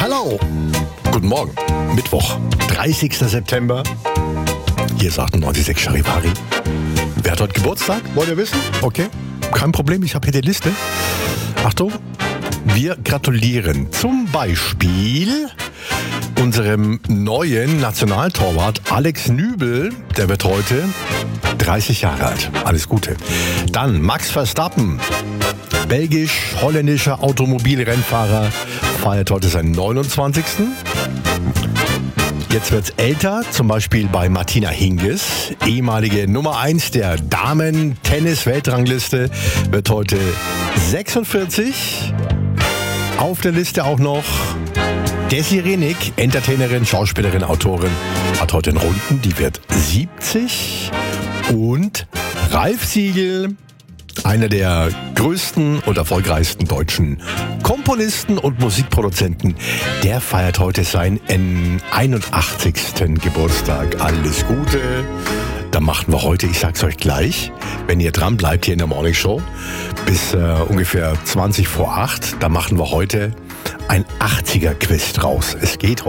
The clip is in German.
Hallo, guten Morgen, Mittwoch, 30. September. Hier ist 98.6 Charivari. Wer hat heute Geburtstag? Wollt ihr wissen? Okay, kein Problem, ich habe hier die Liste. Achtung, wir gratulieren zum Beispiel unserem neuen Nationaltorwart Alex Nübel. Der wird heute 30 Jahre alt. Alles Gute. Dann Max Verstappen, belgisch-holländischer Automobilrennfahrer, feiert heute seinen 29. Jetzt wird's älter, zum Beispiel bei Martina Hingis, ehemalige Nummer 1 der Damen-Tennis-Weltrangliste, wird heute 46. Auf der Liste auch noch Desiree Nick, Entertainerin, Schauspielerin, Autorin, hat heute einen Runden, die wird 70. Und Ralf Siegel, einer der größten und erfolgreichsten deutschen Komponisten und Musikproduzenten, der feiert heute seinen 81. Geburtstag. Alles Gute. Da machen wir heute, ich sag's euch gleich, wenn ihr dran bleibt hier in der Morning Show, bis ungefähr 20 vor 8, da machen wir heute ein 80er-Quiz draus. Es geht